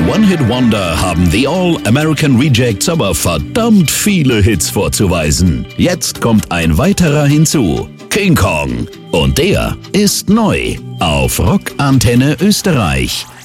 One-Hit-Wonder haben The All-American Rejects aber verdammt viele Hits vorzuweisen. Jetzt kommt ein weiterer hinzu. King Kong. Und der ist neu auf Rock Antenne Österreich.